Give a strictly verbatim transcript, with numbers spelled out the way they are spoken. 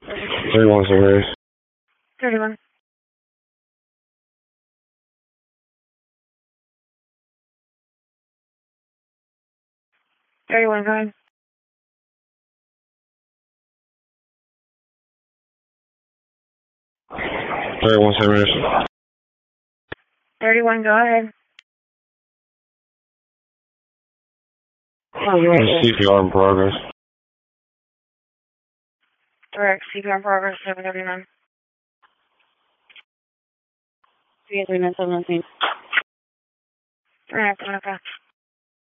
thirty-one, Severus. thirty-one. thirty-one, go ahead. thirty-one, Severus. thirty-one, go ahead. Oh, right. C P R in progress. Correct, C P R in progress, seven thirty-nine. three three nine seven nineteen. Alright,